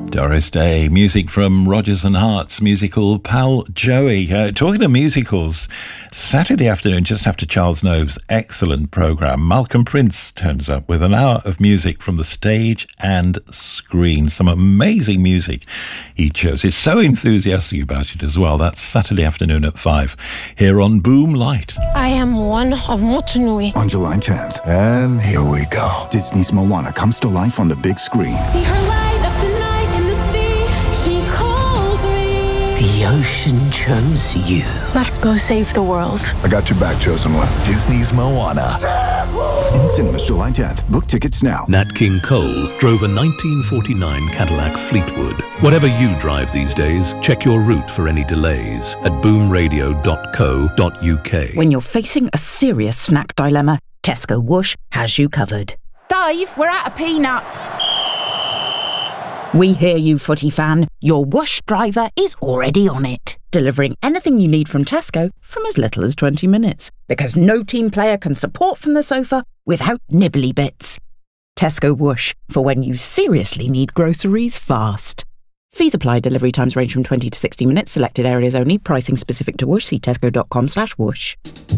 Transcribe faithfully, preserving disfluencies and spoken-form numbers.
Doris Day, music from Rodgers and Hart's musical Pal Joey. Uh, talking of musicals, Saturday afternoon, just after Charles Nove's excellent programme, Malcolm Prince turns up with an hour of music from the stage and screen. Some amazing music he chose. He's so enthusiastic about it as well. That's Saturday afternoon at five here on Boom Light. I am one of Motunui. On July tenth. And here we go. Disney's Moana comes to life on the big screen. See her light up the night in the sea. She calls me. The ocean chose you. Let's go save the world. I got your back, chosen one. Disney's Moana. In cinemas July tenth. Book tickets now. Nat King Cole drove a nineteen forty-nine Cadillac Fleetwood. Whatever you drive these days, check your route for any delays at boom radio dot co dot uk. When you're facing a serious snack dilemma, Tesco Whoosh has you covered. Dave, we're out of peanuts. We hear you, footy fan. Your Whoosh driver is already on it, delivering anything you need from Tesco from as little as twenty minutes. Because no team player can support from the sofa without nibbly bits. Tesco Whoosh, for when you seriously need groceries fast. Fees apply. Delivery times range from twenty to sixty minutes. Selected areas only. Pricing specific to Whoosh. See tesco dot com slash whoosh.